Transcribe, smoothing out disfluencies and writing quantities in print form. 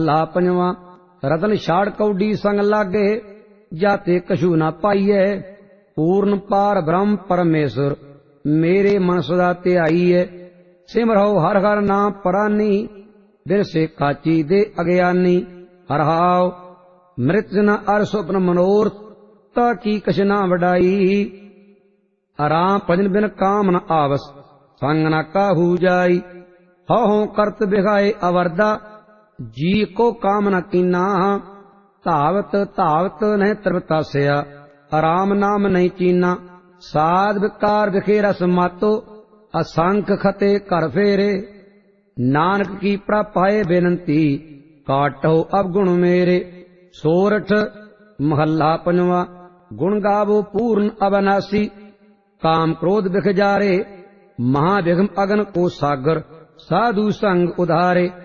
ਲਾ ਪੰਜਵਾਂ। रतन छाड़ कौडी संग लागे, जाते कछु न पाइये। पूर्ण पार ब्रह्म परमेश्वर, मेरे मन सदा ध्याईये। सिमरहो हर हर नाम परानी, बिन से काची दे अज्ञानी। हर हाव मृत न अर स्वप्न मनोरथ, ताकि कछ न वडाई। आराम भजन बिन काम न आवस, संग न काहू जाई। हौ करत बिघाए अवरदा, जी को काम न कीना। धावत धावत नहीं तृप्तास्या, आराम नाम नहीं चीना। साध विकार विखे रस मातो, असंख खते कर फेरे। नानक की प्रापाए बेनती, काटो अवगुण मेरे। सोरठ महला पंजवा। गुण गावो पूर्ण अविनाशी, काम क्रोध बिख जारे। महाविघ्न अगन को सागर, साधु संग उधारे।